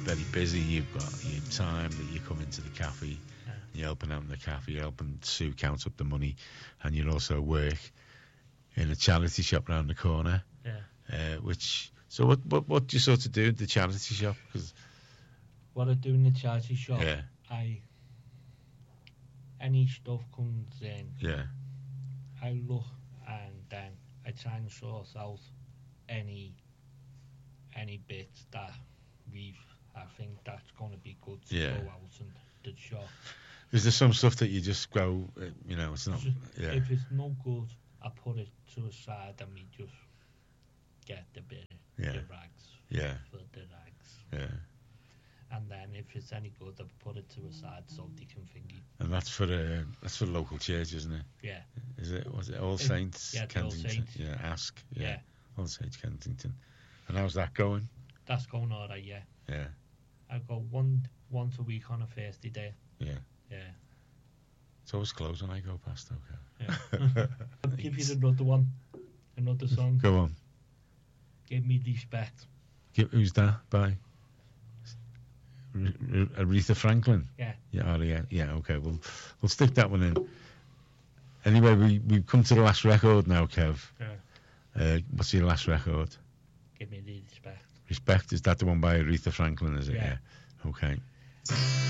very busy. You've got your time that you come into the cafe, you're helping out in the cafe, you're helping Sue count up the money, and you also work in a charity shop round the corner. So what do you sort of do at the charity shop? 'Cause what I do in the charity shop, yeah, any stuff comes in, yeah, I look and then I try and sort out any bits that I think that's going to be good to Yeah. go out in the shop. is there some stuff that you just go, it's not, yeah, If it's no good, I put it to a side and we just get the rags yeah, for the rags. yeah. And then if it's any good, I put it to a side so they can thingy. And that's for the local church, isn't it? Yeah. Is it? Was it All Saints? Yeah, the All Kensington. Saints. Yeah, Ask. Yeah. Yeah. All Saints Kensington. And how's that going? That's going alright, yeah. Yeah. I go once a week on a Thursday day. Yeah. Yeah. It's always closed when I go past. Okay. Yeah. I'll give you another one, another song. Go on. Give Me Respect. Who's that by? Aretha Franklin. Yeah. Yeah. Okay. We'll stick that one in. Anyway, we've come to the last record now, Kev. Yeah. What's your last record? Give Me Respect. Respect, is that the one by Aretha Franklin? Is it? Yeah. Okay.